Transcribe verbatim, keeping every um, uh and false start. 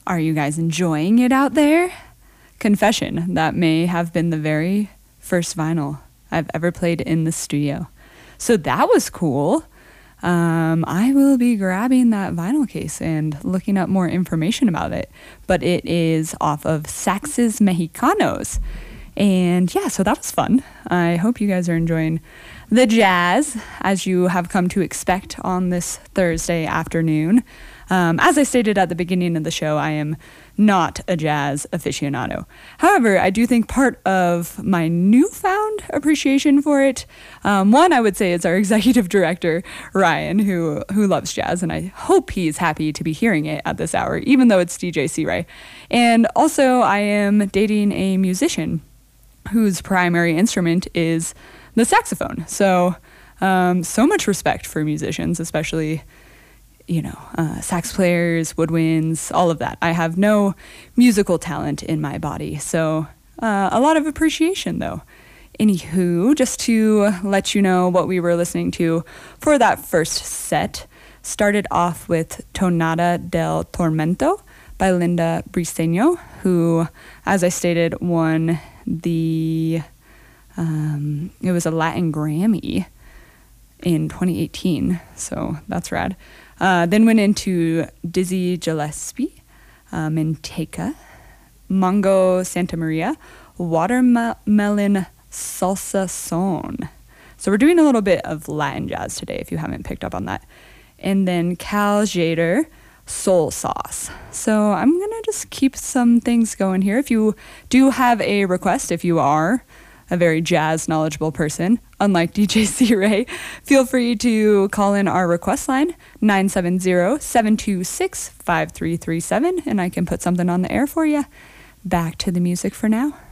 Are you guys enjoying it out there? Confession, that may have been the very first vinyl I've ever played in the studio. So that was cool. Um, I will be grabbing that vinyl case and looking up more information about it. But it is off of Saxes Mexicanos. And yeah, so that was fun. I hope you guys are enjoying the jazz as you have come to expect on this Thursday afternoon. Um, as I stated at the beginning of the show, I am not a jazz aficionado. However, I do think part of my newfound appreciation for it, um, one, I would say, is our executive director, Ryan, who who loves jazz, and I hope he's happy to be hearing it at this hour, even though it's D J C-Ray. And also, I am dating a musician whose primary instrument is the saxophone. So, um, so much respect for musicians, especially, you know, uh, sax players, woodwinds, all of that. I have no musical talent in my body, so uh, a lot of appreciation, though. Anywho, just to let you know what we were listening to for that first set, started off with Tonada del Tormento by Linda Briseño, who, as I stated, won the, um, it was a Latin Grammy in twenty eighteen, so that's rad. Uh, then went into Dizzy Gillespie, uh, Manteca, Mongo Santa Maria, Watermelon Salsa Son. So we're doing a little bit of Latin jazz today, if you haven't picked up on that. And then Cal Jader, Soul Sauce. So I'm going to just keep some things going here. If you do have a request, if you are a very jazz knowledgeable person, unlike D J C-Ray, feel free to call in our request line, nine seven zero, seven two six, five three three seven, and I can put something on the air for you. Back to the music for now.